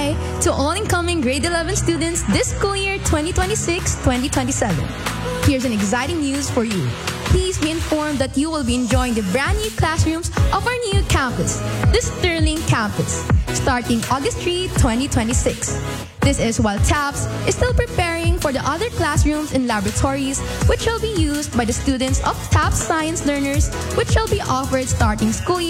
goodbye to all incoming grade 11 students this school year 2026-2027. Here's an exciting news for you. Please be informed that you will be enjoying the brand new classrooms of our new campus, the Sterling campus, starting August 3, 2026. This is while TAPS is still preparing for the other classrooms and laboratories which shall be used by the students of TAPS science learners, which shall be offered starting school year